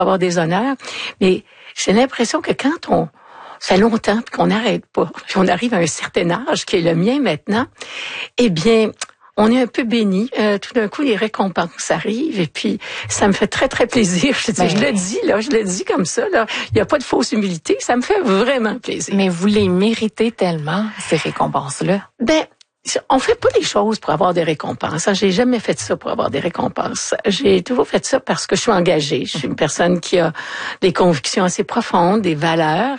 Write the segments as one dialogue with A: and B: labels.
A: avoir des honneurs. Mais j'ai l'impression que quand ça fait longtemps qu'on n'arrête pas, puis on arrive à un certain âge, qui est le mien maintenant, eh bien, on est un peu béni. Tout d'un coup, les récompenses arrivent et puis ça me fait très, très plaisir. Je le dis comme ça, là. Il n'y a pas de fausse humilité. Ça me fait vraiment plaisir.
B: Mais vous les méritez tellement, ces récompenses-là.
A: On fait pas les choses pour avoir des récompenses. J'ai jamais fait ça pour avoir des récompenses. J'ai toujours fait ça parce que je suis engagée. Je suis une personne qui a des convictions assez profondes, des valeurs,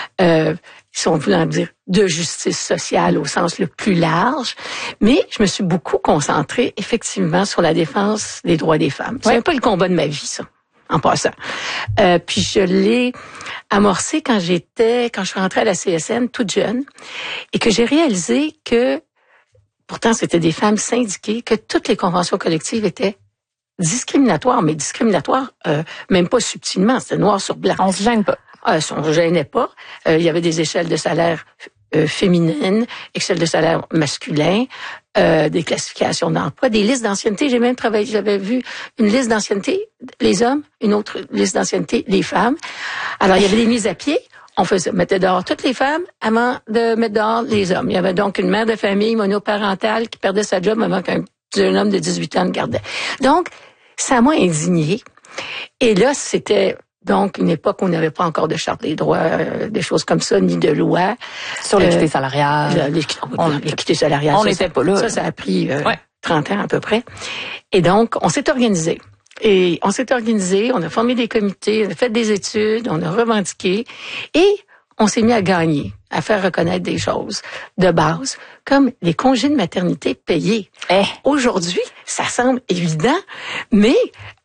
A: si on veut en dire, de justice sociale au sens le plus large. Mais je me suis beaucoup concentrée, effectivement, sur la défense des droits des femmes. C'est un peu le combat de ma vie, ça, en passant. Puis je l'ai amorcé quand je suis rentrée à la CSN, toute jeune, et que j'ai réalisé que, pourtant c'était des femmes syndiquées, que toutes les conventions collectives étaient discriminatoires, mais discriminatoires même pas subtilement, c'était noir sur blanc.
B: On se gêne pas.
A: On se gênait pas. Il y avait des échelles de salaire féminines, échelles de salaire masculins, des classifications d'emploi, des listes d'ancienneté. J'ai même travaillé, j'avais vu une liste d'ancienneté, les hommes, une autre liste d'ancienneté, les femmes. Alors, il y avait des mises à pied. On mettait dehors toutes les femmes avant de mettre dehors les hommes. Il y avait donc une mère de famille monoparentale qui perdait sa job avant qu'un jeune homme de 18 ans le gardait. Donc, ça m'a indignée. Et là, c'était donc une époque où on n'avait pas encore de charte des droits, des choses comme ça, ni de loi.
B: Sur l'équité salariale.
A: L'équité salariale.
B: On n'était pas là.
A: Ça a pris 30 ans à peu près. Et donc, on s'est organisé. On a formé des comités, on a fait des études, on a revendiqué et on s'est mis à gagner, à faire reconnaître des choses de base, comme les congés de maternité payés. Aujourd'hui, ça semble évident, mais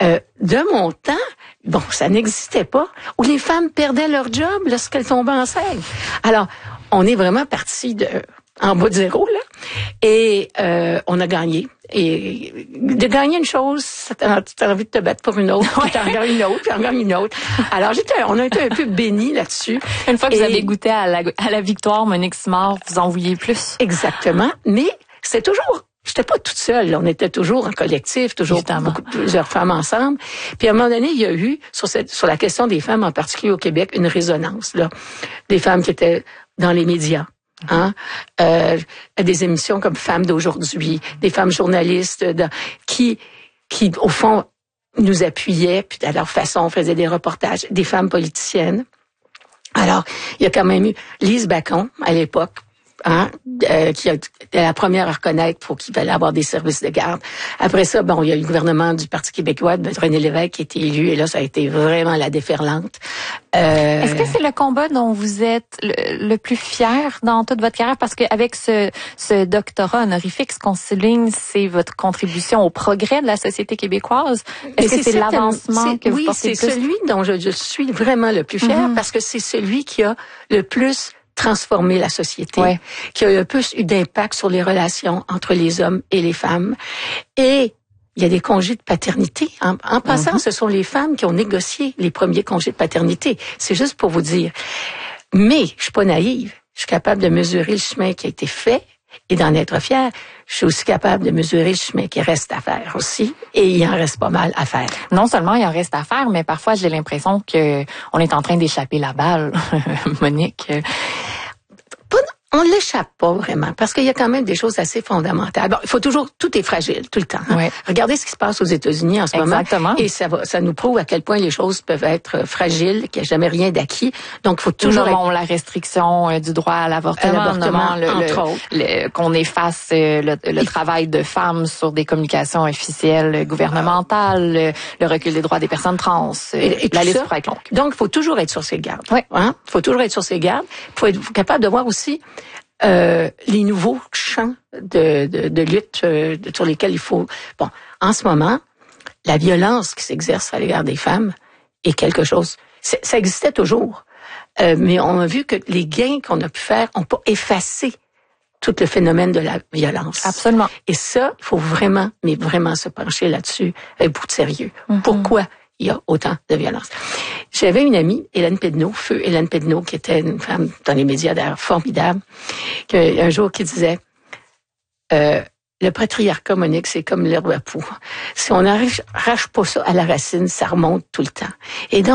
A: de mon temps, ça n'existait pas, où les femmes perdaient leur job lorsqu'elles tombaient enceintes. Alors, on est vraiment parti en bas de zéro, là, et on a gagné. Et de gagner une chose, t'as envie de te battre pour une autre, puis t'en gagnes une autre, puis t'en gagnes une autre. Alors on a été un peu bénis là-dessus.
B: Une fois que vous avez goûté à la victoire, Monique Simard, vous en vouliez plus.
A: Exactement, mais c'était toujours... J'étais pas toute seule, là. On était toujours en collectif, toujours plusieurs femmes ensemble. Puis à un moment donné, il y a eu, sur la question des femmes, en particulier au Québec, une résonance, là. Des femmes qui étaient dans les médias. Des émissions comme Femmes d'aujourd'hui, des femmes journalistes qui au fond nous appuyaient, puis à leur façon faisaient des reportages, des femmes politiciennes. Alors, il y a quand même eu Lise Bacon à l'époque, qui était la première à reconnaître qu'il fallait avoir des services de garde. Après ça, il y a eu le gouvernement du Parti québécois de René Lévesque qui a été élu, et là, ça a été vraiment la déferlante.
B: Est-ce que c'est le combat dont vous êtes le plus fier dans toute votre carrière? Parce qu'avec ce doctorat honorifique, ce qu'on souligne, c'est votre contribution au progrès de la société québécoise. Est-ce que c'est l'avancement que vous portez le plus?
A: Oui, c'est celui dont je suis vraiment le plus fier, parce que c'est celui qui a le plus transformer la société, qui a le plus eu d'impact sur les relations entre les hommes et les femmes. Et il y a des congés de paternité. En passant, ce sont les femmes qui ont négocié les premiers congés de paternité. C'est juste pour vous dire. Mais je suis pas naïve. Je suis capable de mesurer le chemin qui a été fait et d'en être fière. Je suis aussi capable de mesurer le chemin qui reste à faire aussi. Et il en reste pas mal à faire.
B: Non seulement il en reste à faire, mais parfois j'ai l'impression que on est en train d'échapper la balle, Monique.
A: On l'échappe pas vraiment, parce qu'il y a quand même des choses assez fondamentales. Il faut toujours, tout est fragile, tout le temps. Regardez ce qui se passe aux États-Unis en ce moment. Et ça nous prouve à quel point les choses peuvent être fragiles, qu'il n'y a jamais rien d'acquis. Donc, il faut toujours...
B: la restriction du droit à l'avortement,
A: entre autres.
B: Qu'on efface le travail de femmes sur des communications officielles gouvernementales, le recul des droits des personnes trans,
A: et
B: la liste pourrait être longue.
A: Donc, il faut toujours être sur ses gardes. Faut toujours être sur ses gardes. Il faut être capable de voir aussi les nouveaux champs de lutte sur lesquels il faut... en ce moment, la violence qui s'exerce à l'égard des femmes est quelque chose... Ça existait toujours, mais on a vu que les gains qu'on a pu faire n'ont pas effacé tout le phénomène de la violence.
B: Absolument.
A: Et ça, il faut vraiment, mais vraiment se pencher là-dessus avec beaucoup de sérieux. Pourquoi il y a autant de violence? J'avais une amie, Hélène Pédenot, feu Hélène Pédenot, qui était une femme dans les médias d'ailleurs formidable, un jour qui disait le patriarcat, Monique, c'est comme l'herbe à poux. Si on n'arrache pas ça à la racine, ça remonte tout le temps. Et donc,